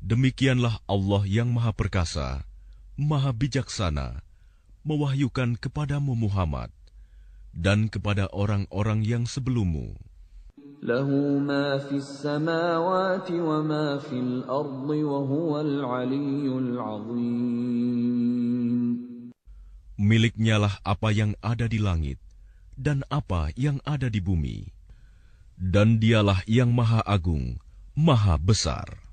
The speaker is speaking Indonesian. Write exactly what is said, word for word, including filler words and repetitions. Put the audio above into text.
Demikianlah Allah yang Maha Perkasa, Maha Bijaksana, mewahyukan kepadamu Muhammad dan kepada orang-orang yang sebelummu. Lahu ma fis samawati wa ma fil ardi wa huwal aliyyul azim. Miliknyalah apa yang ada di langit dan apa yang ada di bumi, dan dialah yang Maha Agung, Maha Besar.